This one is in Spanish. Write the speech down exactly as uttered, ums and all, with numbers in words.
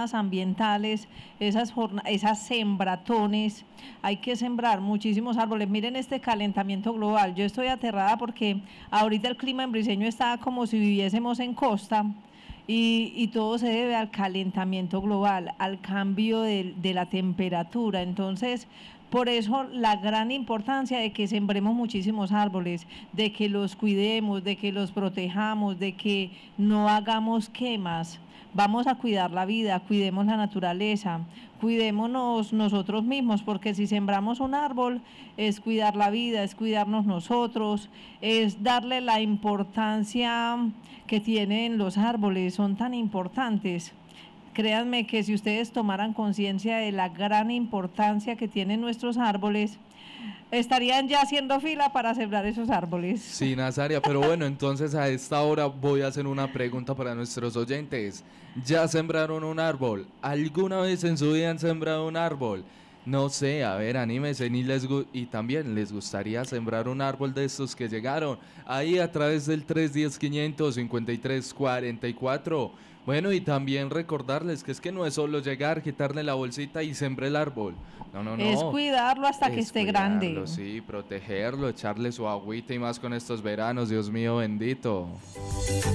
jornadas ambientales, esas, jorna- esas sembratones, hay que sembrar muchísimos árboles. Miren este calentamiento global, yo estoy aterrada porque ahorita el clima en Briseño está como si viviésemos en costa. Y, y todo se debe al calentamiento global, al cambio de, de la temperatura. Entonces, por eso la gran importancia de que sembremos muchísimos árboles, de que los cuidemos, de que los protejamos, de que no hagamos quemas. Vamos a cuidar la vida, cuidemos la naturaleza, cuidémonos nosotros mismos, porque si sembramos un árbol es cuidar la vida, es cuidarnos nosotros, es darle la importancia que tienen los árboles, son tan importantes. Créanme que si ustedes tomaran conciencia de la gran importancia que tienen nuestros árboles, estarían ya haciendo fila para sembrar esos árboles. Sí, Nazaria, pero bueno, entonces a esta hora voy a hacer una pregunta para nuestros oyentes. ¿Ya sembraron un árbol? ¿Alguna vez en su vida han sembrado un árbol? No sé, a ver, anímense y, les gu- y también les gustaría sembrar un árbol de estos que llegaron ahí a través del tres uno cero, quinientos cincuenta y tres, cuarenta y cuatro. Bueno, y también recordarles que es que no es solo llegar, quitarle la bolsita y sembrar el árbol. No, no, no. Es cuidarlo hasta que Es esté cuidarlo, grande. sí, protegerlo, echarle su agüita y más con estos veranos, Dios mío bendito.